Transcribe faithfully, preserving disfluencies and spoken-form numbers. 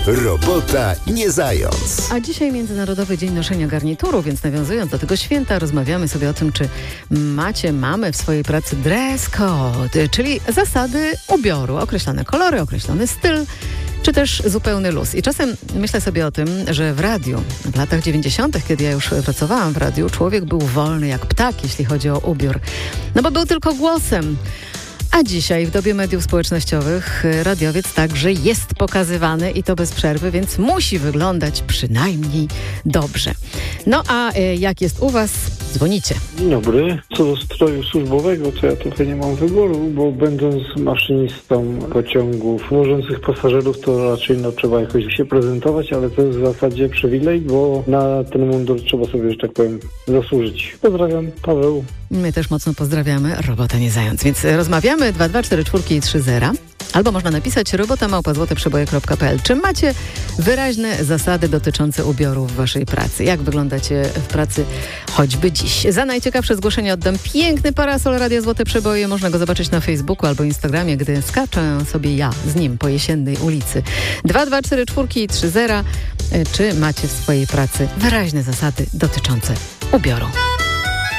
Robota nie zając. A dzisiaj Międzynarodowy Dzień Noszenia Garnituru, więc nawiązując do tego święta, rozmawiamy sobie o tym, czy macie, mamy w swojej pracy dress code, czyli zasady ubioru, określone kolory, określony styl, czy też zupełny luz. I czasem myślę sobie o tym, że w radiu, w latach dziewięćdziesiątych, kiedy ja już pracowałam w radiu, człowiek był wolny jak ptak, jeśli chodzi o ubiór. No bo był tylko głosem. A dzisiaj w dobie mediów społecznościowych radiowiec także jest pokazywany i to bez przerwy, więc musi wyglądać przynajmniej dobrze. No a y, jak jest u was? Dzwonicie. Dzień dobry. Co do stroju służbowego, to ja trochę nie mam wyboru, bo będąc maszynistą pociągów wożących pasażerów, to raczej no, trzeba jakoś się prezentować, ale to jest w zasadzie przywilej, bo na ten mundur trzeba sobie, że tak powiem, zasłużyć. Pozdrawiam, Paweł. My też mocno pozdrawiamy. Robota nie zając. Więc rozmawiamy dwa dwa cztery cztery trzy zero. Albo można napisać robota małpa złote przeboje kropka pe el. Czy macie wyraźne zasady dotyczące ubioru w waszej pracy? Jak wyglądacie w pracy choćby dziś? Za najciekawsze zgłoszenie oddam piękny parasol Radia Złote Przeboje. Można go zobaczyć na Facebooku albo Instagramie, gdy skaczę sobie ja z nim po jesiennej ulicy. dwa dwa cztery cztery trzy zero. Czy macie w swojej pracy wyraźne zasady dotyczące ubioru?